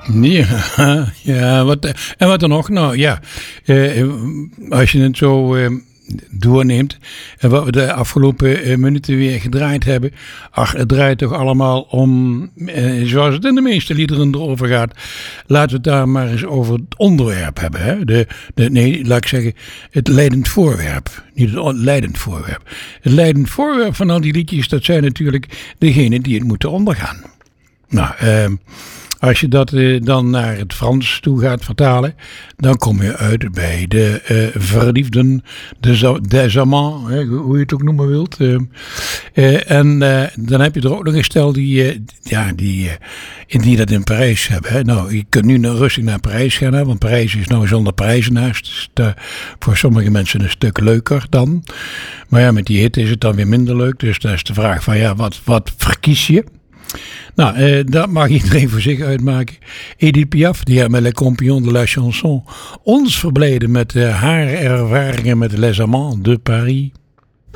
Ja, ja en wat dan nog? Nou ja, als je het zo doorneemt en wat we de afgelopen minuten weer gedraaid hebben. Ach, het draait toch allemaal om, zoals het in de meeste liederen erover gaat. Laten we het daar maar eens over het onderwerp hebben. Hè? Nee, laat ik zeggen, het leidend voorwerp. Niet het leidend voorwerp. Het leidend voorwerp van al die liedjes, dat zijn natuurlijk degenen die het moeten ondergaan. Nou, als je dat dan naar het Frans toe gaat vertalen, dan kom je uit bij de verliefden, des amants, hoe je het ook noemen wilt. En dan heb je er ook nog een stel die dat in Parijs hebben. Hè. Nou, je kunt nu rustig naar Parijs gaan, hè, want Parijs is nou zonder prijzenaars. Dus voor sommige mensen een stuk leuker dan. Maar ja, met die hit is het dan weer minder leuk. Dus dat is de vraag van ja, wat verkies je? Nou, dat mag iedereen voor zich uitmaken. Edith Piaf, die met Le Compagnon de la Chanson ons verbleden met haar ervaringen met Les Amants de Paris.